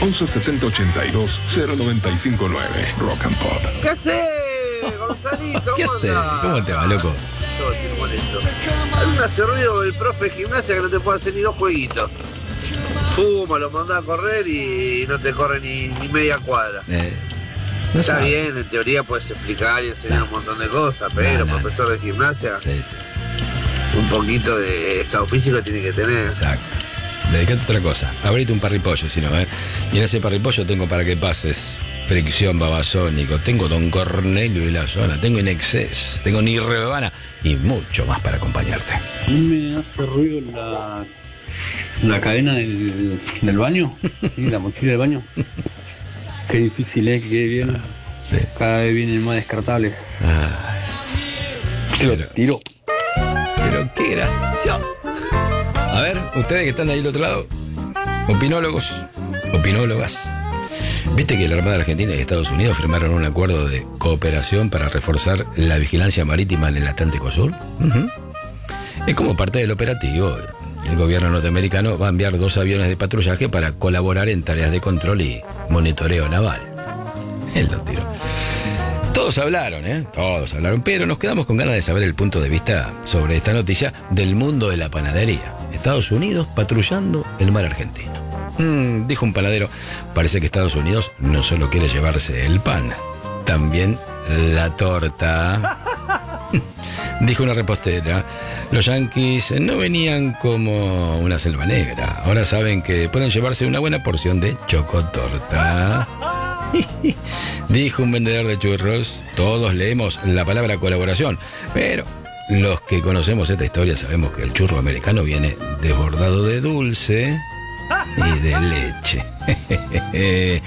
11 70 82 0959. Rock and Pop. ¿Qué haces, Gonzalito? ¿Qué haces? ¿Cómo te va, loco? Todo tiene molesto. Hay un hace ruido el profe de gimnasia que no te puede hacer ni 2 jueguitos. Fuma, lo manda a correr y no te corre ni media cuadra. No Está sabe. bien, en teoría puedes explicar y enseñar un montón de cosas, pero profesor de gimnasia, Sí. un poquito de estado físico tiene que tener. Exacto. Dedicate a otra cosa. Abrite un parripollo, si no, Y en ese parripollo tengo para que pases Fricción Babasónico, tengo Don Cornelio y la Zona, tengo Inexcess, tengo Nirvana y mucho más para acompañarte. A mí me hace ruido la cadena del baño, ¿sí? La mochila del baño. Qué difícil es que quede bien. Sí. Cada vez vienen más descartables. Te lo tiro. Pero qué gracioso. A ver, ustedes que están ahí del otro lado, opinólogos, opinólogas. ¿Viste que la Armada Argentina y Estados Unidos firmaron un acuerdo de cooperación para reforzar la vigilancia marítima en el Atlántico Sur? Es como parte del operativo. El gobierno norteamericano va a enviar 2 aviones de patrullaje para colaborar en tareas de control y monitoreo naval. Él lo tiró. Todos hablaron, pero nos quedamos con ganas de saber el punto de vista sobre esta noticia del mundo de la panadería. Estados Unidos patrullando el mar argentino. Dijo un panadero, parece que Estados Unidos no solo quiere llevarse el pan, también la torta. Dijo una repostera, los yanquis no venían como una selva negra, ahora saben que pueden llevarse una buena porción de chocotorta. Dijo un vendedor de churros, todos leemos la palabra colaboración, pero los que conocemos esta historia sabemos que el churro americano viene desbordado de dulce y de leche.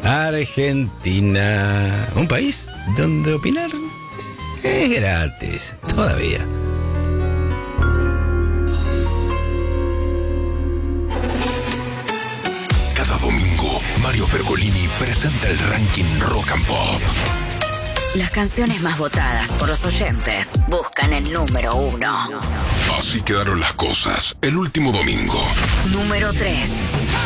Argentina, un país donde opinar es gratis, todavía. Cada domingo, Mario Pergolini presenta el ranking Rock and Pop. Las canciones más votadas por los oyentes buscan el número 1. Así quedaron las cosas el último domingo. Número 3.